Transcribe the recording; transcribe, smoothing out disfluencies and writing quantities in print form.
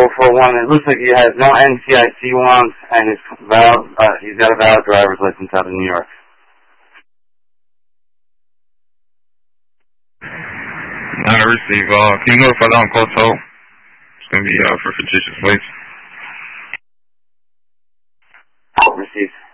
441. It looks like he has no NCIC ones, and he's got a valid driver's license out of New York. I receive. Can you notify that on call tow? It's going to be for fictitious plates. Receive.